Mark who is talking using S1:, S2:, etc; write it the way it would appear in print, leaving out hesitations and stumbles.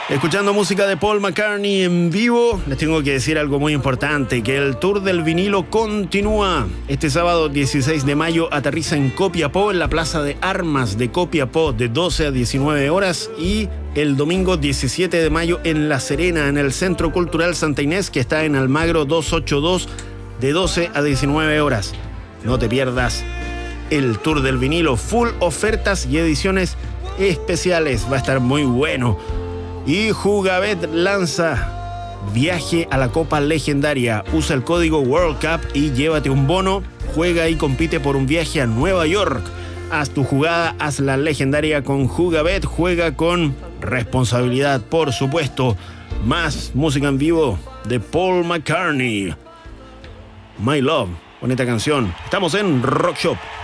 S1: Escuchando música de Paul McCartney en vivo, les tengo que decir algo muy importante, que el Tour del Vinilo continúa. Este sábado 16 de mayo aterriza en Copiapó, en la Plaza de Armas de Copiapó, de 12 a 19 horas, y el domingo 17 de mayo en La Serena, en el Centro Cultural Santa Inés, que está en Almagro 282, de 12 a 19 horas. No te pierdas el Tour del Vinilo, full ofertas y ediciones especiales, va a estar muy bueno. Y Jugabet lanza viaje a la Copa Legendaria. Usa el código World Cup y llévate un bono. Juega y compite por un viaje a Nueva York. Haz tu jugada, haz la legendaria con Jugabet. Juega con responsabilidad, por supuesto. Más música en vivo de Paul McCartney. My Love, bonita canción. Estamos en Rock Shop.